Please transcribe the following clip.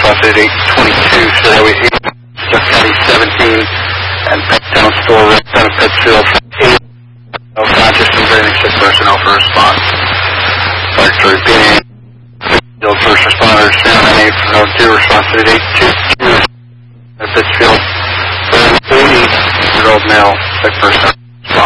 response at 822, so that we hit Jeff County 17 and Pettown Store, down at Pittsfield, 8 conscious and breathing sick personnel for response. Fire to repeating, Pittsfield first responders, 998 from 02, response at 822 at Pittsfield, 80-year-old male sick person.